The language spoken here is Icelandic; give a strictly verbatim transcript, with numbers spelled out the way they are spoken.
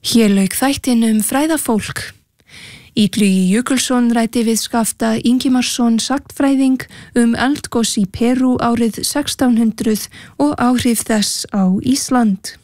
Hér lauk þættinum fræðafólk. Illugi Jökulsson ræddi við Skafta Ingimarsson sagnfræðing um eldgos í Perú árið sextán hundruð og áhrif þess á Ísland.